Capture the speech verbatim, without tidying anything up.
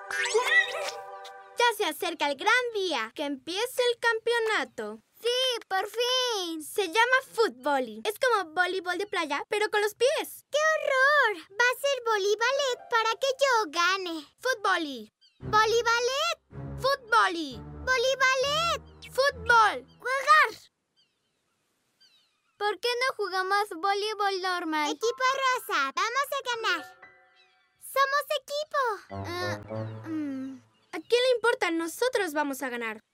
Ya se acerca el gran día, que empiece el campeonato. ¡Sí, por fin! Se llama fútbol. Es como voleibol de playa, pero con los pies. ¡Qué horror! Va a ser voleibalet para que yo gane. Fútbol. ¿Voleibalet? Fútbol. ¡Voleibalet! Fútbol. ¡Jugar! ¿Por qué no jugamos voleibol normal? Equipo rosa, vamos a ganar. ¡Somos equipo! Uh, mm, ¿A quién le importa? Nosotros vamos a ganar.